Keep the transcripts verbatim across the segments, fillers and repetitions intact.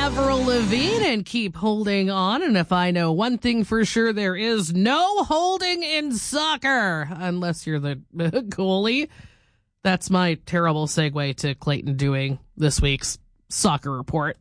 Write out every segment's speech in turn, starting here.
Avril Lavigne and Keep Holding On. And if I know one thing for sure, there is no holding in soccer unless you're the goalie. That's my terrible segue to Clayton doing this week's soccer report.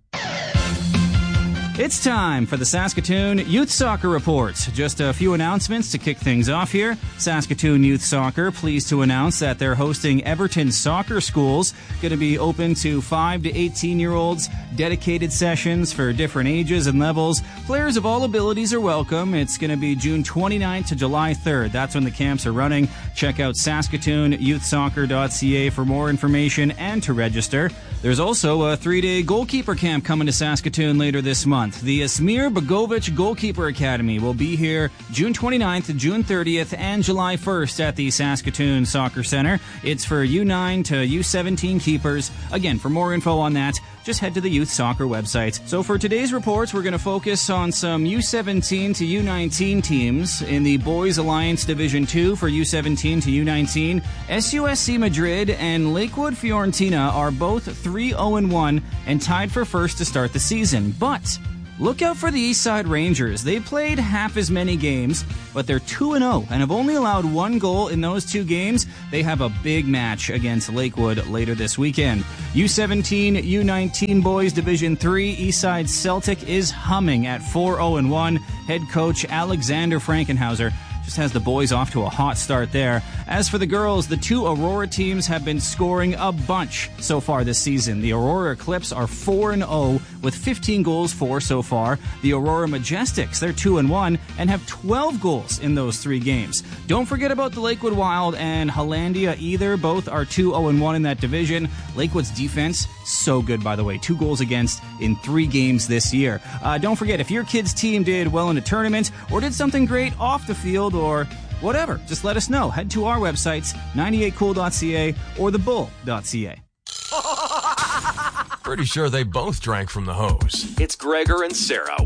It's time for the Saskatoon Youth Soccer Report. Just a few announcements to kick things off here. Saskatoon Youth Soccer pleased to announce that they're hosting Everton Soccer Schools. Going to be open to five to eighteen-year-olds. Dedicated sessions for different ages and levels. Players of all abilities are welcome. It's going to be June twenty-ninth to July third. That's when the camps are running. Check out saskatoon youth soccer dot c a for more information and to register. There's also a three-day goalkeeper camp coming to Saskatoon later this month. The Asmir Begovic Goalkeeper Academy will be here June twenty-ninth, June thirtieth, and July first at the Saskatoon Soccer Center. It's for U nine to U seventeen keepers. Again, for more info on that, just head to the Youth Soccer website. So for today's reports, we're going to focus on some U seventeen to U nineteen teams. In the Boys Alliance Division two for U seventeen to U nineteen, S U S C Madrid and Lakewood Fiorentina are both three oh one and tied for first to start the season. But look out for the Eastside Rangers. They played half as many games, but they're two and oh and have only allowed one goal in those two games. They have a big match against Lakewood later this weekend. U seventeen U nineteen Boys Division three, Eastside Celtic is humming at four oh one. Head coach Alexander Frankenhauser just has the boys off to a hot start there. As for the girls, the two Aurora teams have been scoring a bunch so far this season. The Aurora Eclipse are four and oh with fifteen goals for so far. The Aurora Majestics, they're two and one and have twelve goals in those three games. Don't forget about the Lakewood Wild and Hollandia either. Both are two oh one in that division. Lakewood's defense, so good, by the way. Two goals against in three games this year. Uh, don't forget, if your kid's team did well in a tournament or did something great off the field or whatever, just let us know. Head to our websites, ninety-eight cool dot c a or the bull dot c a. Pretty sure they both drank from the hose. It's Gregor and Sarah.